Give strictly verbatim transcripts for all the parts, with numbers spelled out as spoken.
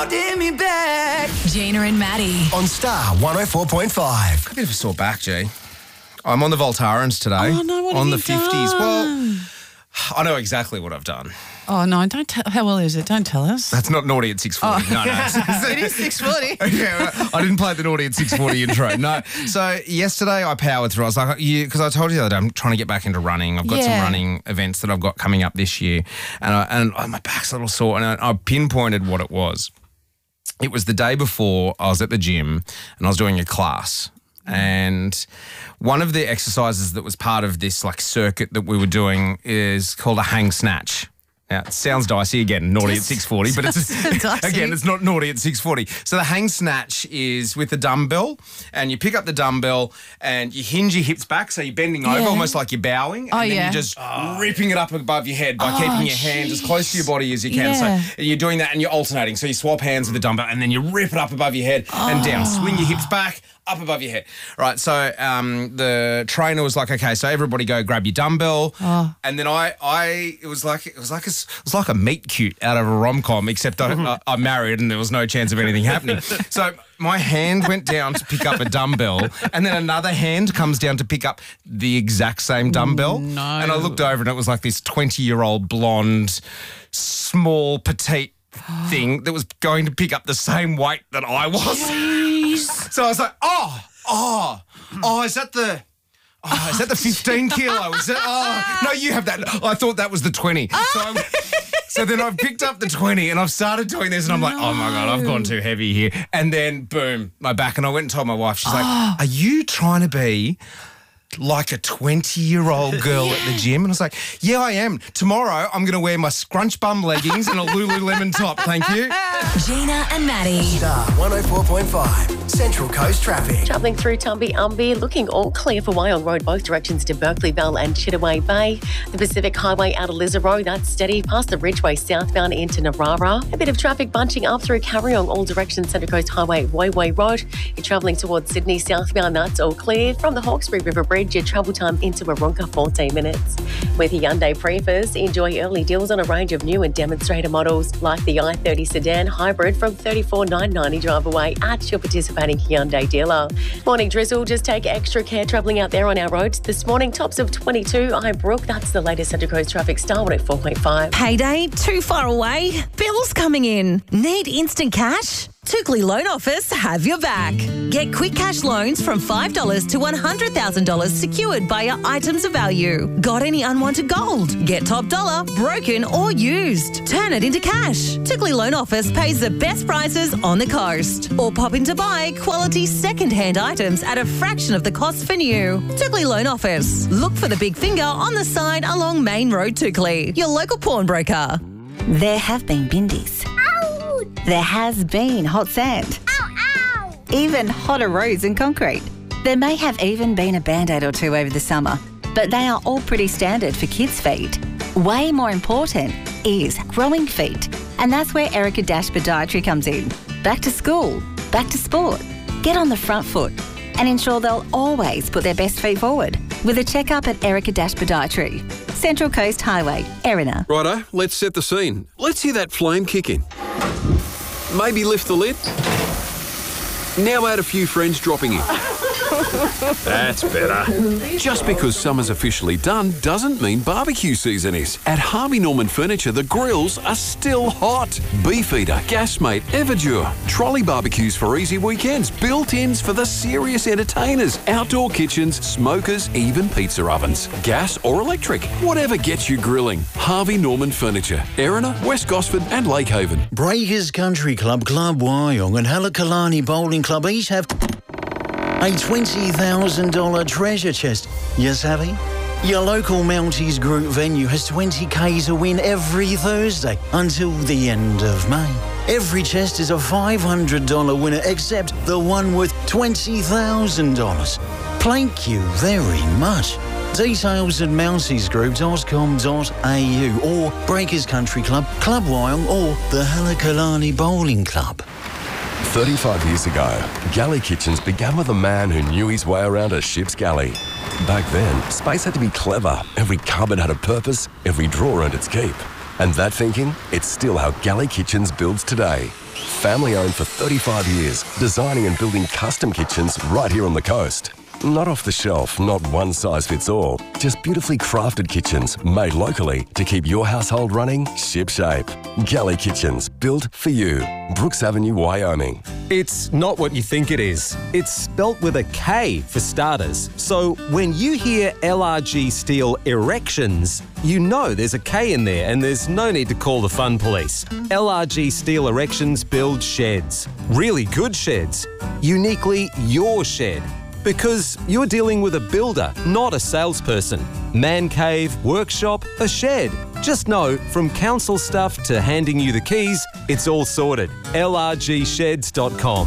Give me back. Gina and Maddie. On Star one oh four point five. A bit of a sore back, G. I'm on the Voltarens today. Oh, no, what have on you the fifties. done? Well, I know exactly what I've done. Oh, no, don't tell. How well is it? Don't tell us. That's not naughty at six forty. Oh. No, no. It is six forty. Yeah, I didn't play the naughty at six forty intro. No. So yesterday I powered through. I was like, because I told you the other day I'm trying to get back into running. I've got Yeah. some running events that I've got coming up this year, and I, and oh, my back's a little sore. And I, I pinpointed what it was. It was the day before I was at the gym and I was doing a class. And one of the exercises that was part of this like circuit that we were doing is called a hang snatch. Now, it sounds dicey, again, naughty at six forty, but it's Dicey. again, it's not naughty at six forty. So the hang snatch is with the dumbbell, and you pick up the dumbbell and you hinge your hips back, so you're bending over Yeah. almost like you're bowing, and Oh, then yeah. you're just ripping it up above your head by Oh, keeping your hands as close to your body as you can. Yeah. So you're doing that and you're alternating. So you swap hands with the dumbbell and then you rip it up above your head and down. Swing your hips back, up above your head. Right, so um, the trainer was like, okay, so everybody go grab your dumbbell. Oh. And then I, I, it was like, it was like a, it was like a meet cute out of a rom-com, except I, I, I'm married and there was no chance of anything happening. So my hand went down to pick up a dumbbell and then another hand comes down to pick up the exact same dumbbell. No. And I looked over and it was like this twenty-year-old blonde, small, petite thing that was going to pick up the same weight that I was. So I was like, oh, oh, oh, is that the... Oh, is that the fifteen kilo? Is that, oh, no, you have that. I thought that was the twenty. So, I'm, so then I've picked up the twenty and I've started doing this and I'm like, oh my God, I've gone too heavy here. And then boom, my back. And I went and told my wife, she's like, are you trying to be like a twenty-year-old girl at the gym? And I was like, yeah, I am. Tomorrow I'm going to wear my scrunch bum leggings and a Lululemon top. Thank you. Gina and Maddie. Star one oh four point five. Central Coast traffic. Travelling through Tumby Umby, looking all clear for Wyong Road, both directions to Berkeleyville and Chittaway Bay. The Pacific Highway out of Lisaro, that's steady past the Ridgeway southbound into Narara. A bit of traffic bunching up through Carryong, all directions, Central Coast Highway, Wayway Road. You're travelling towards Sydney southbound, that's all clear. From the Hawkesbury River Bridge, your travel time into Warunga, fourteen minutes. With Hyundai Preface, enjoy early deals on a range of new and demonstrator models like the i thirty sedan hybrid from thirty-four thousand nine hundred ninety drive away at your participating Hyundai dealer. Morning drizzle, just take extra care travelling out there on our roads. This morning, tops of twenty-two, Ibrook, that's the latest Central Coast traffic, Star one oh four point five. Payday too far away? Bills coming in. Need instant cash? Tookley Loan Office have your back. Get quick cash loans from five dollars to one hundred thousand dollars secured by your items of value. Got any unwanted gold? Get top dollar, broken or used. Turn it into cash. Tookley Loan Office pays the best prices on the coast. Or pop in to buy quality second-hand items at a fraction of the cost for new. Tookley Loan Office. Look for the big finger on the side along Main Road, Tookley. Your local pawnbroker. There have been bindies. There has been hot sand. Ow, ow. Even hotter roads and concrete. There may have even been a Band-Aid or two over the summer, but they are all pretty standard for kids' feet. Way more important is growing feet, and that's where Erica Dash Podiatry comes in. Back to school, back to sport. Get on the front foot and ensure they'll always put their best feet forward with a checkup at Erica Dash Podiatry. Central Coast Highway, Erina. Righto, let's set the scene. Let's hear that flame kick in. Maybe lift the lid. Now add a few friends dropping in. That's better. Just because summer's officially done doesn't mean barbecue season is. At Harvey Norman Furniture, the grills are still hot. Beefeater, Gasmate, Everdure. Trolley barbecues for easy weekends. Built-ins for the serious entertainers. Outdoor kitchens, smokers, even pizza ovens. Gas or electric. Whatever gets you grilling. Harvey Norman Furniture. Erina, West Gosford and Lakehaven. Breakers Country Club, Club Wyong and Halakalani Bowling Club each have a twenty thousand dollars treasure chest. You savvy? Your local Mounties Group venue has twenty K to win every Thursday until the end of May. Every chest is a five hundred dollars winner except the one worth twenty thousand dollars. Thank you very much. Details at mounties group dot com dot a u or Breakers Country Club, Club Wyong or the Halakalani Bowling Club. thirty-five years ago, Galley Kitchens began with a man who knew his way around a ship's galley. Back then, space had to be clever. Every cupboard had a purpose, every drawer earned its keep. And that thinking, it's still how Galley Kitchens builds today. Family owned for thirty-five years, designing and building custom kitchens right here on the coast. Not off the shelf, not one size fits all. Just beautifully crafted kitchens made locally to keep your household running shipshape. Galley Kitchens, built for you. Brooks Avenue, Wyoming. It's not what you think it is. It's spelt with a K for starters. So when you hear L R G Steel Erections, you know there's a K in there and there's no need to call the fun police. L R G Steel Erections build sheds. Really good sheds. Uniquely your shed. Because you're dealing with a builder, not a salesperson. Man cave, workshop, a shed. Just know, from council stuff to handing you the keys, it's all sorted. L R G sheds dot com.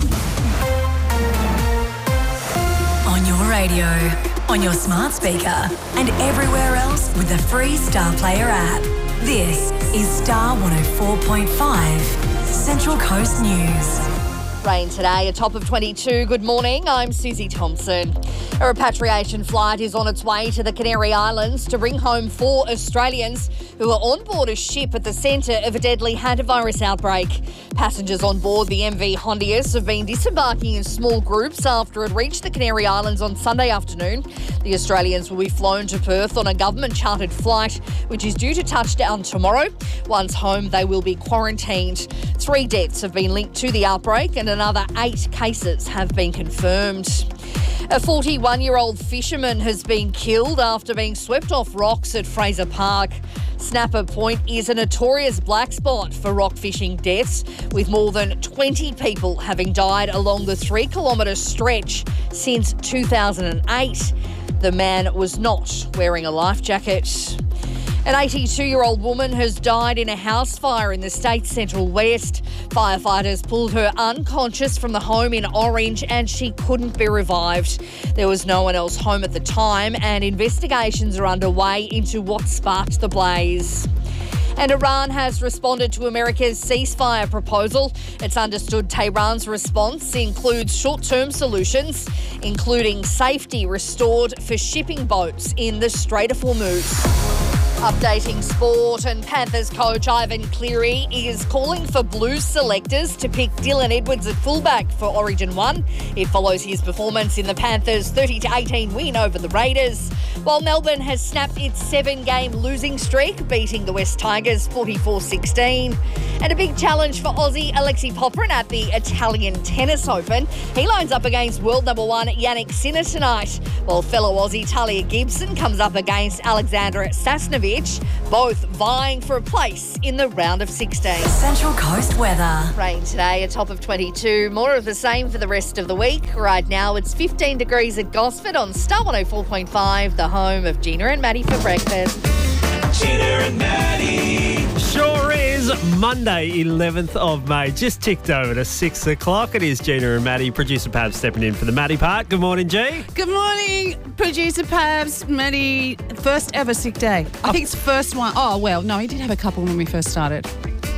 On your radio, on your smart speaker, and everywhere else with the free Star Player app. This is Star one oh four point five, Central Coast News. Rain today, a top of twenty-two. Good morning, I'm Susie Thompson. A repatriation flight is on its way to the Canary Islands to bring home four Australians who are on board a ship at the centre of a deadly hantavirus outbreak. Passengers on board the M V Hondius have been disembarking in small groups after it reached the Canary Islands on Sunday afternoon. The Australians will be flown to Perth on a government-chartered flight, which is due to touch down tomorrow. Once home, they will be quarantined. Three deaths have been linked to the outbreak and another eight cases have been confirmed. A forty-one-year-old fisherman has been killed after being swept off rocks at Fraser Park. Snapper Point is a notorious black spot for rock fishing deaths, with more than twenty people having died along the three-kilometre stretch since two thousand eight. The man was not wearing a life jacket. An eighty-two-year-old woman has died in a house fire in the state's Central West. Firefighters pulled her unconscious from the home in Orange and she couldn't be revived. There was no one else home at the time and investigations are underway into what sparked the blaze. And Iran has responded to America's ceasefire proposal. It's understood Tehran's response includes short-term solutions, including safety restored for shipping boats in the Strait of Hormuz. Updating sport, and Panthers coach Ivan Cleary is calling for Blues selectors to pick Dylan Edwards at fullback for Origin one. It follows his performance in the Panthers' thirty to eighteen win over the Raiders, while Melbourne has snapped its seven-game losing streak, beating the West Tigers forty-four sixteen. And a big challenge for Aussie Alexei Popyrin at the Italian Tennis Open. He lines up against world number one Yannick Sinner tonight, while fellow Aussie Talia Gibson comes up against Alexandra Sasnovich, both vying for a place in the round of sixteen. Central Coast weather. Rain today, a top of twenty-two. More of the same for the rest of the week. Right now it's fifteen degrees at Gosford on Star one oh four point five, the home of Gina and Maddie for breakfast. Gina and Maddie. Sure is Monday, eleventh of May. Just ticked over to six o'clock. It is Gina and Maddie. Producer Pab stepping in for the Maddie part. Good morning, G. Good morning, producer Pabs. Maddie, first ever sick day. I think it's the first one. Oh, well, no, he did have a couple when we first started.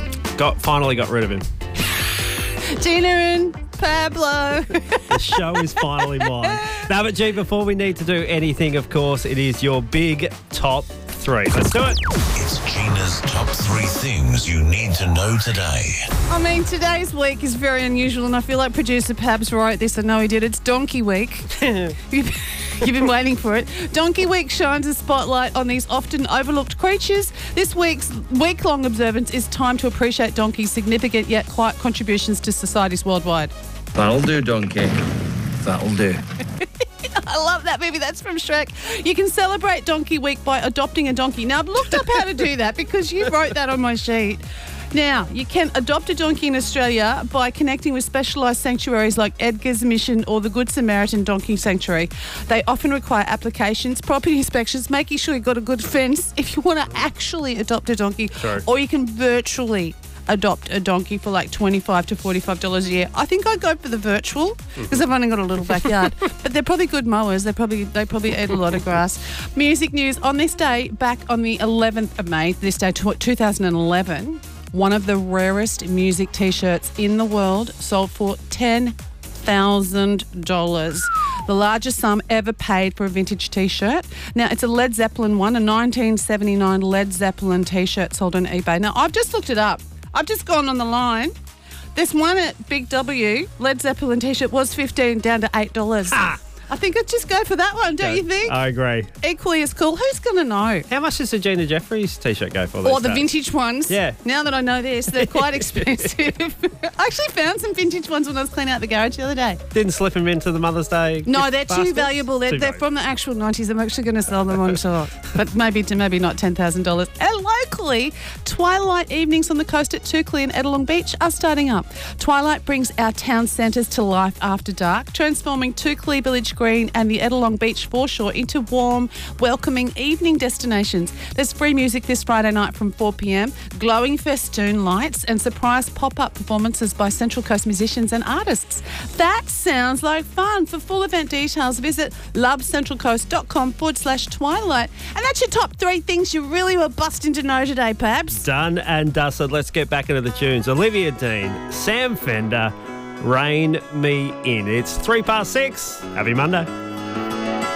Got Finally got rid of him. Gina and Pablo. The show is finally mine. Now, but G, before we need to do anything, of course, it is your big top three. Let's do it. It's Gina's top three things you need to know today. I mean, today's week is very unusual, and I feel like producer Pabs wrote this. I know he did. It's Donkey Week. You've been waiting for it. Donkey Week shines a spotlight on these often overlooked creatures. This week's week-long observance is time to appreciate donkeys' significant yet quiet contributions to societies worldwide. That'll do, donkey. That'll do. I love that movie. That's from Shrek. You can celebrate Donkey Week by adopting a donkey. Now, I've looked up how to do that because you wrote that on my sheet. Now, you can adopt a donkey in Australia by connecting with specialised sanctuaries like Edgar's Mission or the Good Samaritan Donkey Sanctuary. They often require applications, property inspections, making sure you've got a good fence if you want to actually adopt a donkey. Sorry. Or you can virtually adopt a donkey for like twenty-five to forty-five dollars a year. I think I'd go for the virtual because I've only got a little backyard. But they're probably good mowers. They probably they probably eat a lot of grass. Music news on this day, back on the eleventh of May, this day two thousand eleven, one of the rarest music T-shirts in the world sold for ten thousand dollars. The largest sum ever paid for a vintage T-shirt. Now, it's a Led Zeppelin one, a nineteen seventy-nine Led Zeppelin T-shirt sold on eBay. Now, I've just looked it up. I've just gone on the line. This one at Big W, Led Zeppelin t-shirt, was fifteen dollars down to eight dollars. Ah. I think I'd just go for that one, don't Yeah, you think? I agree. Equally as cool. Who's going to know? How much does the Gina Jeffries t-shirt go for? these Or the days? vintage ones. Yeah. Now that I know this, they're quite expensive. I actually found some vintage ones when I was cleaning out the garage the other day. Didn't slip them into the Mother's Day. No, gift they're too baskets? valuable. They're, Too they're valuable. from the actual nineties. I'm actually going to sell them on tour. But maybe to maybe not ten thousand dollars. And locally, Twilight evenings on the coast at Toukley and Edelong Beach are starting up. Twilight brings our town centres to life after dark, transforming Toukley Village Green and the Edelong Beach foreshore into warm, welcoming evening destinations. There's free music this Friday night from four p.m, glowing festoon lights and surprise pop-up performances by Central Coast musicians and artists. That sounds like fun. For full event details, visit lovecentralcoast.com forward slash twilight. And that's your top three things you really were busting to know today, Pabs. Done and dusted. Let's get back into the tunes. Olivia Dean, Sam Fender, Rain Me In. It's three past six. Happy Monday.